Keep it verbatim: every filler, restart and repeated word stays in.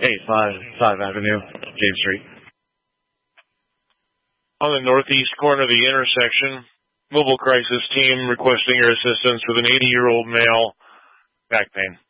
eight five five Avenue, James Street. On the northeast corner of the intersection, mobile crisis team requesting your assistance with an eighty-year-old male, back pain.